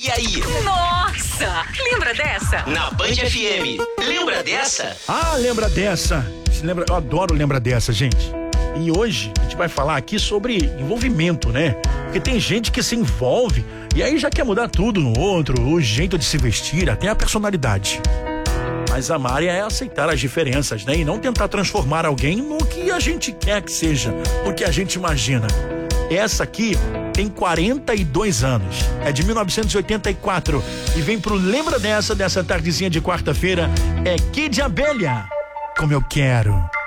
E aí? Nossa! Lembra dessa? Na Band FM. Lembra dessa? Ah, lembra dessa. Eu adoro lembra dessa, gente. E hoje a gente vai falar aqui sobre envolvimento, né? Porque tem gente que se envolve e aí já quer mudar tudo no outro, o jeito de se vestir, até a personalidade. Mas amar é aceitar as diferenças, né? E não tentar transformar alguém no que a gente quer que seja, no que a gente imagina. Essa aqui tem 42 anos, é de 1984 e vem pro Lembra dessa tardezinha de quarta-feira, é Kid Abelha, Como Eu Quero.